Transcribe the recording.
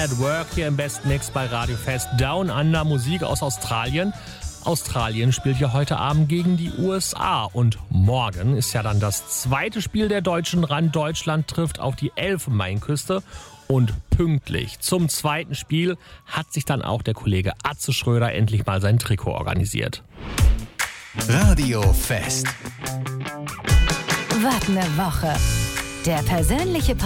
at Work hier im Best Mix bei Radio Fest. Down Under, Musik aus Australien. Australien spielt ja heute Abend gegen die USA und morgen ist ja dann das zweite Spiel der Deutschen ran. Deutschland trifft auf die Elfenbeinküste und pünktlich zum zweiten Spiel hat sich dann auch der Kollege Atze Schröder endlich mal sein Trikot organisiert. Radio Fest. Wart eine Woche. Der persönliche